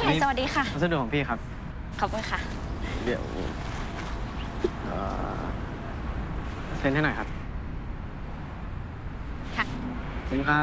ไข่สวัสดีค่ะพัสดุของพี่ครับขอบคุณค่ะเดี๋ยวเซ็นให้หน่อยครับค่ะขอบคุณครับ